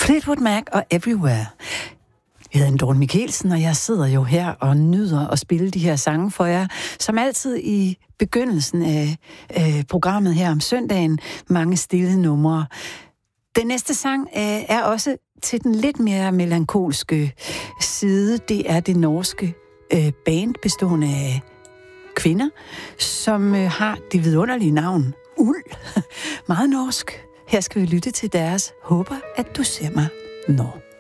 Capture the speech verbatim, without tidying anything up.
Fleetwood Mac og Everywhere. Jeg hedder Dorte Michelsen, og jeg sidder jo her og nyder at spille de her sange for jer, som altid i begyndelsen af øh, programmet her om søndagen. Mange stille numre. Den næste sang øh, er også til den lidt mere melankolske side. Det er det norske øh, band bestående af kvinder, som øh, har det vidunderlige navn Uld. Meget norsk. Her skal vi lytte til deres Håber, at du ser mig når.